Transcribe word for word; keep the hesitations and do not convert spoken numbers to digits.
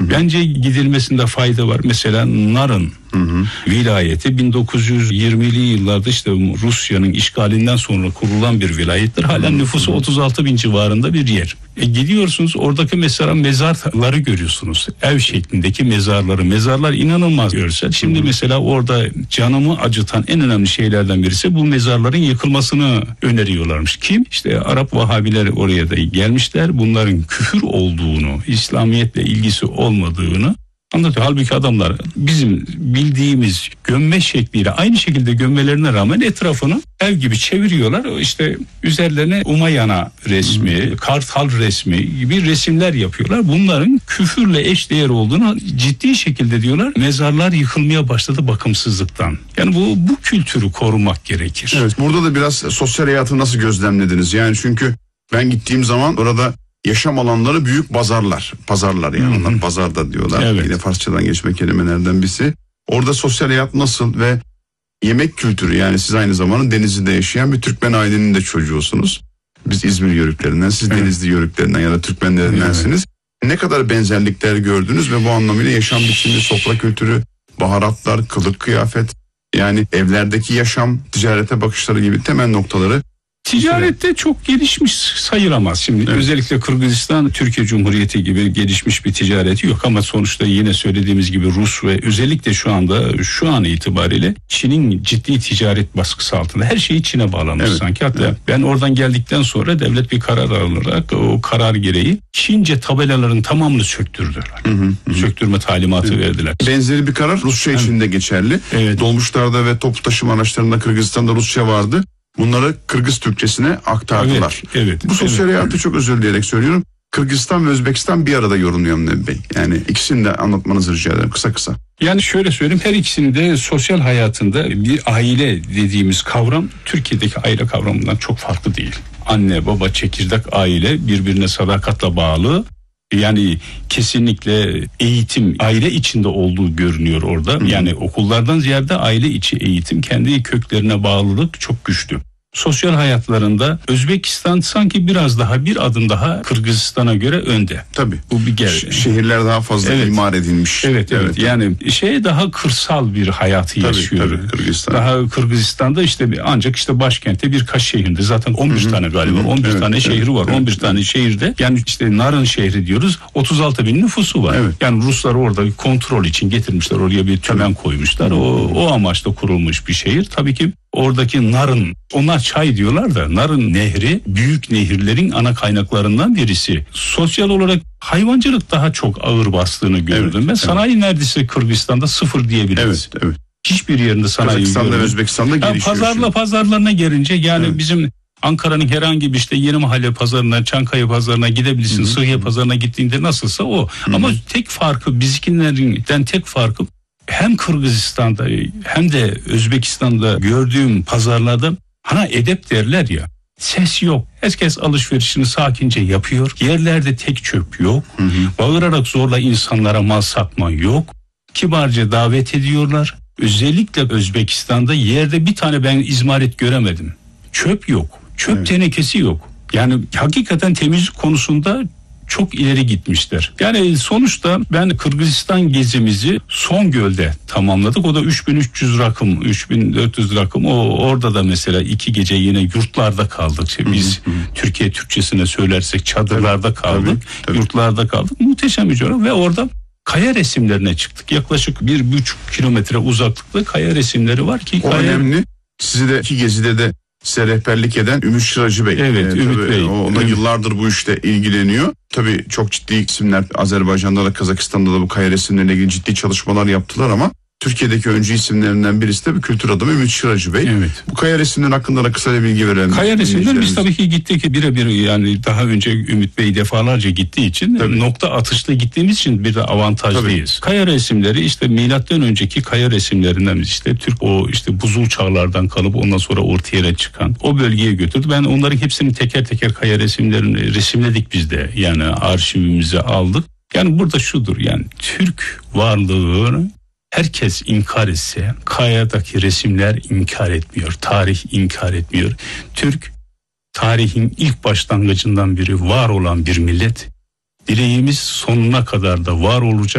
Bence gidilmesinde fayda var. Mesela Narın hı hı. vilayeti bin dokuz yüz yirmili yıllarda işte Rusya'nın işgalinden sonra kurulan bir vilayettir. Halen nüfusu otuz altı bin civarında bir yer. E gidiyorsunuz, oradaki mesela mezarları görüyorsunuz. Ev şeklindeki mezarları. Mezarlar inanılmaz görsel. Şimdi hı hı. mesela orada canımı acıtan en önemli şeylerden birisi bu mezarların yıkılmasını öneriyorlarmış. Kim? İşte Arap Vahabiler oraya da gelmişler. Bunların küfür olduğunu, İslamiyetle ilgisi olmadığını anlatıyor. Halbuki adamlar bizim bildiğimiz gömme şekliyle aynı şekilde gömmelerine rağmen etrafını ev gibi çeviriyorlar. İşte üzerlerine Umayana resmi, hmm. Kartal resmi gibi resimler yapıyorlar. Bunların küfürle eşdeğer olduğunu ciddi şekilde diyorlar. Mezarlar yıkılmaya başladı bakımsızlıktan. Yani bu bu kültürü korumak gerekir. Evet, burada da biraz sosyal hayatı nasıl gözlemlediniz? Yani çünkü ben gittiğim zaman orada yaşam alanları büyük pazarlar. Pazarlar yani onlar pazarda diyorlar. Evet. Yine Farsçadan geçme kelimelerden birisi. Orada sosyal hayat nasıl ve yemek kültürü, yani siz aynı zamanda Denizli'de yaşayan bir Türkmen ailenin de çocuğusunuz. Biz İzmir yörüklerinden, siz evet. Denizli yörüklerinden ya da Türkmenlerindensiniz. Evet. Ne kadar benzerlikler gördünüz ve bu anlamıyla yaşam biçimi, sofra kültürü, baharatlar, kılık kıyafet, yani evlerdeki yaşam, ticarete bakışları gibi temel noktaları. Ticarette çok gelişmiş sayılamaz. Şimdi evet. özellikle Kırgızistan, Türkiye Cumhuriyeti gibi gelişmiş bir ticareti yok ama sonuçta yine söylediğimiz gibi Rus ve özellikle şu anda şu an itibariyle Çin'in ciddi ticaret baskısı altında. Her şeyi Çin'e bağlamış evet. sanki. Hatta evet. ben oradan geldikten sonra devlet bir karar alarak o karar gereği Çince tabelaların tamamını söktürdüler. Hı hı, hı. Söktürme talimatı evet. verdiler. Benzeri bir karar Rusça evet. için de geçerli. Evet. Dolmuşlarda ve toplu taşıma araçlarında Kırgızistan'da Rusça vardı. Bunları Kırgız Türkçesine aktardılar. Evet, evet, Bu sosyal evet. hayatı çok özür dileyerek söylüyorum. Kırgızistan ve Özbekistan bir arada yorumluyor Nebi Bey. Yani ikisini de anlatmanızı rica ederim kısa kısa. Yani şöyle söyleyeyim, her ikisinin de sosyal hayatında bir aile dediğimiz kavram Türkiye'deki aile kavramından çok farklı değil. Anne, baba, çekirdek aile birbirine sadakatle bağlı. Yani kesinlikle eğitim aile içinde olduğu görünüyor orada. Hı-hı. Yani okullardan ziyade aile içi eğitim, kendi köklerine bağlılık çok güçlü. Sosyal hayatlarında Özbekistan sanki biraz daha bir adım daha Kırgızistan'a göre önde. Tabii. Bu bir gel. Şehirler daha fazla evet. imar edilmiş. Evet, evet. evet. Yani şey daha kırsal bir hayatı tabii, yaşıyor. Tabii, Kırgızistan. Daha Kırgızistan'da işte ancak işte başkentte birkaç şehirde zaten on bir Hı-hı. tane galiba Hı-hı. on bir evet, tane evet, şehri var. Evet, on bir evet. tane şehirde. Yani işte Narın şehri diyoruz. otuz altı bin nüfusu var. Evet. Yani Ruslar orada kontrol için getirmişler. Oraya bir tümen koymuşlar. O, o amaçla kurulmuş bir şehir. Tabii ki oradaki Narın, onlar çay diyorlar da Narın Nehri büyük nehirlerin ana kaynaklarından birisi. Sosyal olarak hayvancılık daha çok ağır bastığını gördüm. Evet, ben sanayi evet. neredeyse Kırgızistan'da sıfır diyebiliriz. Evet, evet. Hiçbir yerinde sanayi Kazakistan'da ve Özbekistan'da yani gelişiyor. Pazarla şimdi. Pazarlarına gelince yani evet. bizim Ankara'nın herhangi bir işte Yeni Mahalle pazarına, Çankaya pazarına gidebilirsin. Sıhhiye pazarına gittiğinde nasılsa o. Hı-hı. Ama tek farkı bizimkilerden tek farkı hem Kırgızistan'da hem de Özbekistan'da gördüğüm pazarlarda hani edep derler ya, ses yok. Herkes alışverişini sakince yapıyor. Yerlerde tek çöp yok. Hı hı. Bağırarak zorla insanlara mal satma yok. Kibarca davet ediyorlar. Özellikle Özbekistan'da yerde bir tane ben izmarit göremedim. Çöp yok. Çöp evet. tenekesi yok. Yani hakikaten temizlik konusunda çok ileri gitmişler. Yani sonuçta ben Kırgızistan gezimizi Songöl'de tamamladık. O da üç bin üç yüz rakım, üç bin dört yüz rakım. O orada da mesela iki gece yine yurtlarda kaldık. İşte biz hı hı. Türkiye Türkçesine söylersek çadırlarda kaldık. Tabii, tabii. Yurtlarda kaldık. Muhteşem bir coğrafya ve orada kaya resimlerine çıktık. Yaklaşık bir buçuk kilometre uzaklıkta kaya resimleri var ki. O kaya... önemli. Sizi de iki gezide de size rehberlik eden Ümit Şıracı Bey. Evet, ee, Ümit Bey. O da yıllardır bu işte ilgileniyor. Tabii çok ciddi isimler Azerbaycan'da da Kazakistan'da da bu kaya resimlerine ilgili ciddi çalışmalar yaptılar ama Türkiye'deki öncü isimlerinden birisi de bir kültür adamı Ümit Şıracı Bey. Evet. Bu kaya resimleri hakkında da kısa bir bilgi verelim. Kaya resimler biz tabii ki gittik birebir, yani daha önce Ümit Bey defalarca gittiği için tabii. nokta atışlı gittiğimiz için bir de avantajlıyız. Tabii. Kaya resimleri işte milattan önceki kaya resimlerinden işte Türk o işte buzul çağlardan kalıp ondan sonra ortaya yere çıkan o bölgeye götürdü. Ben onların hepsini teker teker kaya resimlerini resimledik biz de, yani arşivimize aldık. Yani burada şudur, yani Türk varlığını herkes inkar etse kayadaki resimler inkar etmiyor. Tarih inkar etmiyor. Türk tarihin ilk başlangıcından beri var olan bir millet. Dileğimiz sonuna kadar da var olacak.